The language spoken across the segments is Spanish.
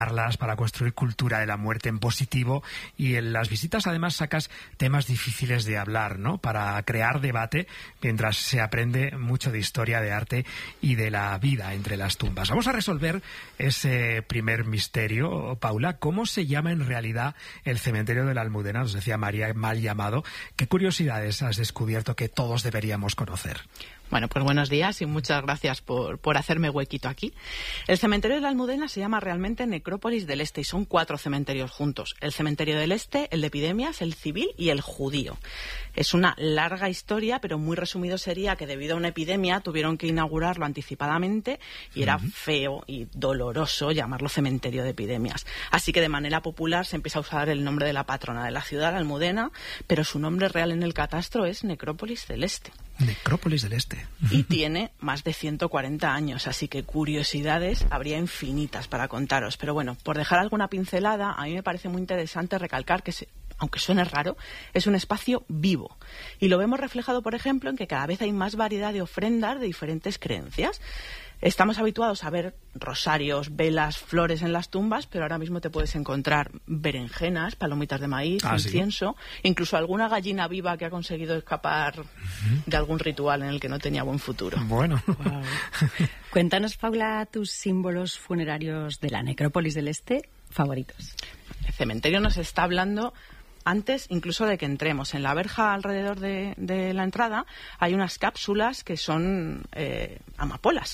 para construir cultura de la muerte en positivo, y en las visitas además sacas temas difíciles de hablar, ¿no? Para crear debate mientras se aprende mucho de historia, de arte y de la vida entre las tumbas. Vamos a resolver ese primer misterio, Paula. ¿Cómo se llama en realidad el cementerio de la Almudena? Nos decía María, mal llamado. ¿Qué curiosidades has descubierto que todos deberíamos conocer? Bueno, pues buenos días y muchas gracias por hacerme huequito aquí. El cementerio de la Almudena se llama realmente Necrópolis del Este y son 4 cementerios juntos. El cementerio del Este, el de Epidemias, el civil y el judío. Es una larga historia, pero muy resumido sería que debido a una epidemia tuvieron que inaugurarlo anticipadamente y era feo y doloroso llamarlo cementerio de epidemias. Así que de manera popular se empieza a usar el nombre de la patrona de la ciudad, la Almudena, pero su nombre real en el catastro es Necrópolis del Este. Necrópolis del Este. Y tiene más de 140 años, así que curiosidades habría infinitas para contaros. Pero bueno, por dejar alguna pincelada, a mí me parece muy interesante recalcar que, aunque suene raro, es un espacio vivo. Y lo vemos reflejado, por ejemplo, en que cada vez hay más variedad de ofrendas de diferentes creencias. Estamos habituados a ver rosarios, velas, flores en las tumbas, pero ahora mismo te puedes encontrar berenjenas, palomitas de maíz, incienso, incluso alguna gallina viva que ha conseguido escapar de algún ritual en el que no tenía buen futuro. Bueno. Wow. Cuéntanos, Paula, tus símbolos funerarios de la Necrópolis del Este favoritos. El cementerio nos está hablando antes incluso de que entremos. En la verja alrededor de la entrada hay unas cápsulas que son amapolas.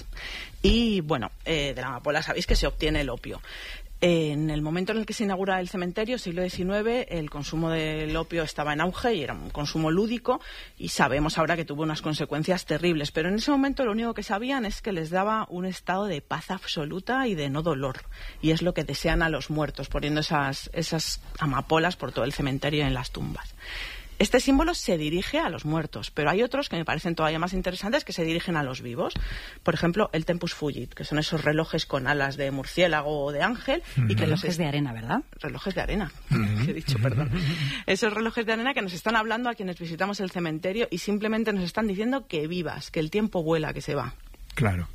Y bueno, de la amapola sabéis que se obtiene el opio. En el momento en el que se inaugura el cementerio, siglo XIX, el consumo del opio estaba en auge y era un consumo lúdico y sabemos ahora que tuvo unas consecuencias terribles, pero en ese momento lo único que sabían es que les daba un estado de paz absoluta y de no dolor, y es lo que desean a los muertos, poniendo esas amapolas por todo el cementerio y en las tumbas. Este símbolo se dirige a los muertos, pero hay otros que me parecen todavía más interesantes que se dirigen a los vivos. Por ejemplo, el Tempus Fugit, que son esos relojes con alas de murciélago o de ángel. Y que relojes de arena, ¿verdad? Relojes de arena, que he dicho, perdón. Esos relojes de arena que nos están hablando a quienes visitamos el cementerio y simplemente nos están diciendo que vivas, que el tiempo vuela, que se va. Claro.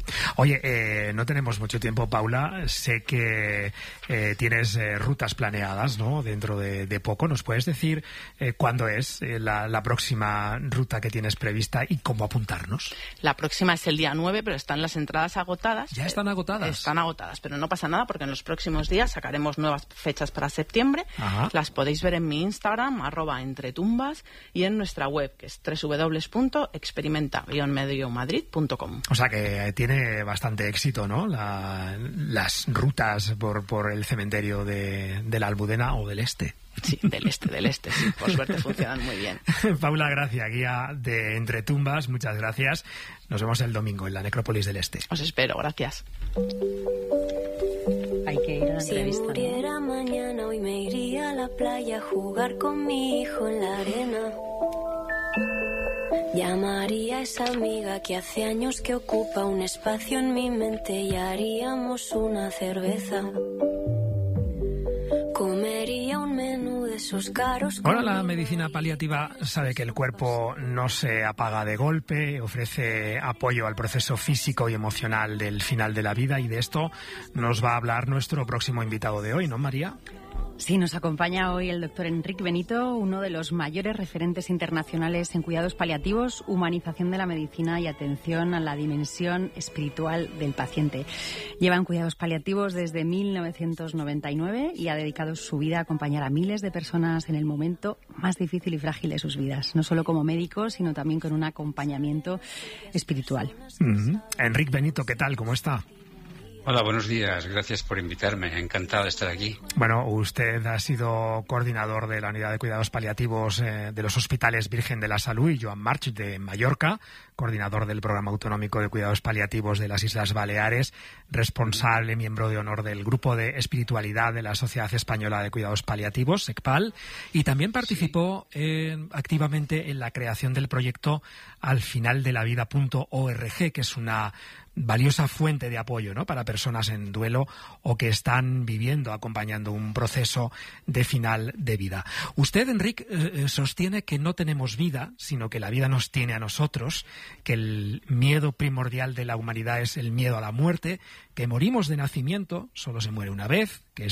Oye, no tenemos mucho tiempo, Paula. Sé que tienes rutas planeadas, ¿no? Dentro de poco. ¿Nos puedes decir cuándo es la próxima ruta que tienes prevista y cómo apuntarnos? La próxima es el día 9, pero están las entradas agotadas. ¿Ya están agotadas? Están agotadas, pero no pasa nada porque en los próximos días sacaremos nuevas fechas para septiembre. Ajá. Las podéis ver en mi Instagram, @entretumbas, y en nuestra web, que es www.experimenta-mediomadrid.com. O sea que tiene bastante éxito, ¿no? Las rutas por el cementerio de la Almudena o del Este. Sí, del este, sí. Por suerte funcionan muy bien. Paula Gracia, guía de Entre Tumbas, muchas gracias. Nos vemos el domingo en la Necrópolis del Este. Os espero, gracias. Hay que ir a la entrevista. Si muriera mañana, hoy me iría a la playa a jugar con mi hijo en la arena. Llamaría a esa amiga que hace años que ocupa un espacio en mi mente y haríamos una cerveza. Comería un menú de esos caros. Ahora la medicina paliativa sabe que el cuerpo no se apaga de golpe, ofrece apoyo al proceso físico y emocional del final de la vida, y de esto nos va a hablar nuestro próximo invitado de hoy, ¿no, María? Sí, nos acompaña hoy el doctor Enric Benito, uno de los mayores referentes internacionales en cuidados paliativos, humanización de la medicina y atención a la dimensión espiritual del paciente. Lleva en cuidados paliativos desde 1999 y ha dedicado su vida a acompañar a miles de personas en el momento más difícil y frágil de sus vidas, no solo como médico, sino también con un acompañamiento espiritual. Enric Benito, ¿qué tal? ¿Cómo está? Hola, buenos días. Gracias por invitarme. Encantado de estar aquí. Bueno, usted ha sido coordinador de la Unidad de Cuidados Paliativos de los Hospitales Virgen de la Salud y Joan March de Mallorca, coordinador del Programa Autonómico de Cuidados Paliativos de las Islas Baleares, responsable, miembro de honor del Grupo de Espiritualidad de la Sociedad Española de Cuidados Paliativos, SECPAL, y también participó activamente en la creación del proyecto alfinaldelavida.org, que es una valiosa fuente de apoyo, ¿no?, para personas en duelo o que están viviendo, acompañando un proceso de final de vida. Usted, Enric, sostiene que no tenemos vida, sino que la vida nos tiene a nosotros, que el miedo primordial de la humanidad es el miedo a la muerte, que morimos de nacimiento, solo se muere una vez, que